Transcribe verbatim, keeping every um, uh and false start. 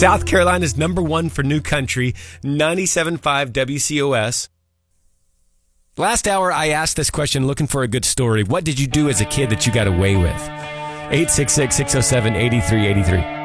South Carolina's number one for new country, ninety-seven point five W C O S. Last hour, I asked this question looking for a good story. What did you do as a kid that you got away with? eight six six, six oh seven, eight three eight three.